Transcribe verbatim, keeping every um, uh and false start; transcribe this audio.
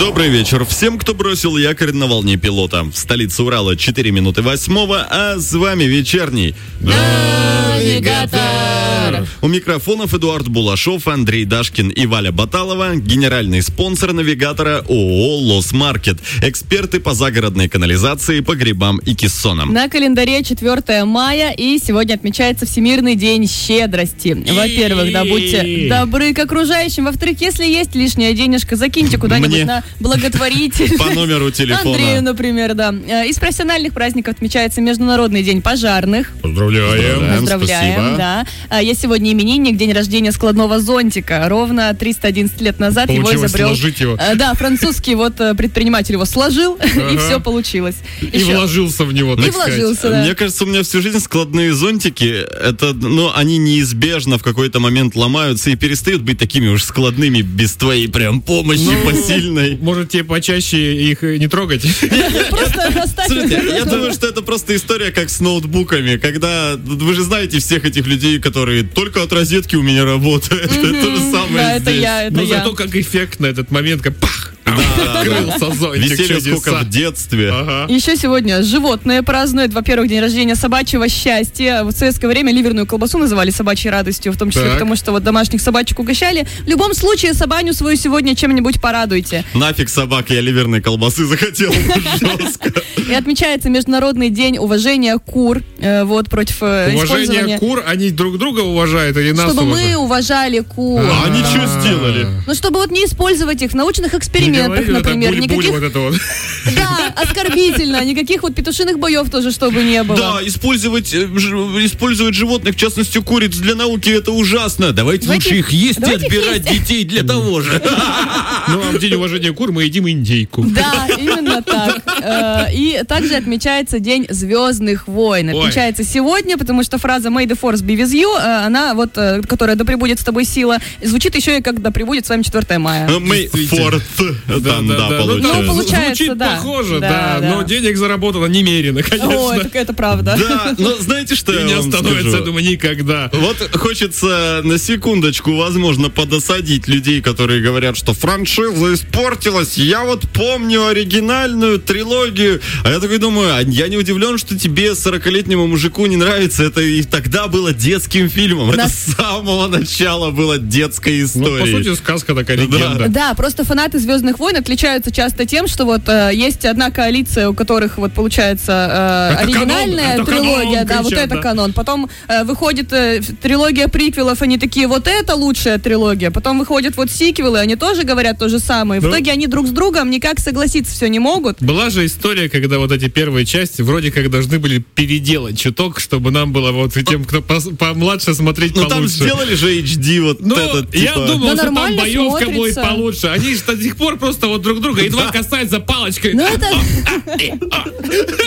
Добрый вечер всем, кто бросил якорь на волне пилота. В столице Урала четыре минуты восьмого, а с вами вечерний Навигатор. У микрофонов Эдуард Булашов, Андрей Дашкин и Валя Баталова. Генеральный спонсор Навигатора ООО «Лосмаркет». Эксперты по загородной канализации, погребам и кессонам. На календаре четвёртое мая, и сегодня отмечается Всемирный день щедрости. Во-первых, да, будьте добры к окружающим. Во-вторых, если есть лишняя денежка, закиньте куда-нибудь Мне на благотворительность. по номеру телефона. Андрею, например, да. Из профессиональных праздников отмечается Международный день пожарных. Поздравляем. Поздравляем, Спасибо. да. Я сегодня именинник, день рождения складного зонтика. Ровно триста одиннадцать лет назад Получилось его изобрел. сложить его. Да, французский вот предприниматель его сложил, Ага. и все получилось. И Еще- вложился в него, так И сказать. вложился, да. Мне кажется, у меня всю жизнь складные зонтики, это, ну, они неизбежно в какой-то момент ломаются и перестают быть такими уж складными без твоей прям помощи Ну, посильной. Может, тебе почаще их не трогать? Просто оставь. Слушайте, я думаю, что это просто история как с ноутбуками, когда, вы же знаете всех этих людей, которые только от розетки у меня работают. Это то же самое Да, это здесь. я, это Но я. зато как эффектно этот момент, как пах! Да, Открылся зонтик, Веселье сколько чудеса. в детстве. Ага. Еще сегодня животные празднуют. Во-первых, день рождения собачьего счастья. В советское время ливерную колбасу называли собачьей радостью, в том числе Так. потому, что вот домашних собачек угощали. В любом случае, собаню свою сегодня чем-нибудь порадуйте. Нафиг собак, я ливерной колбасы захотел. Жестко. И отмечается Международный день уважения кур. э, Вот, против э, Уважение использования... кур, они друг друга уважают или нас Чтобы мы уважают? уважали кур. А они что сделали? Ну, чтобы вот не использовать их в научных Не экспериментах, говори, вот это например. буль-буль Никаких... вот это вот. Да, оскорбительно. Никаких вот петушиных боев тоже, чтобы не было. Да, использовать, э, ж- использовать животных, в частности куриц, для науки это ужасно. Давайте, Давайте- лучше их есть и давайте их отбирать есть. детей для того же. Ну, а в день уважения кур мы едим индейку. Да, именно так. Э, И также отмечается День Звездных войн. Ой. Отмечается сегодня, потому что фраза «May the force be with you», э, она вот, э, которая «Да пребудет с тобой сила», звучит еще и как «Да пребудет с вами четвёртое мая». Мы Действительно. форт. Там, да, Ну, получается. Ну, получается, звучит да. похоже, Да, да, да. но денег заработано немерено, О, конечно. это, это правда. Да, но знаете, что И я не вам остановится, скажу? думаю, никогда. Вот хочется на секундочку, возможно, подосадить людей, которые говорят, что франшиза испортилась. Я вот помню оригинальную трилогию. А я такой думаю, а я не удивлен, что тебе, сорокалетнему мужику, не нравится. Это и тогда было детским фильмом. Это Да. с самого начала было детской Ну, по историей. сути, сказка такая легенда. Да, просто фанаты «Звездных войн» отличаются часто тем, что вот э, есть одна коалиция, у которых вот получается э, Это оригинальная канон, это трилогия, канон, да, вот кричат, это да. канон. Потом э, выходит э, трилогия приквелов, они такие, вот это лучшая трилогия. Потом выходят вот сиквелы, они тоже говорят то же самое. В Ну. итоге они друг с другом никак согласиться все не могут. Была же история, когда вот эти первые части вроде как должны были переделать чуток, чтобы нам было вот и тем, кто пос- помладше, смотреть Ну там получше. сделали же эйч ди вот Ну, этот, я типа... думал, Да что там нормально боевка будет смотрится. получше. Они же до сих пор просто вот друг друга едва касаются палочкой. Ну это...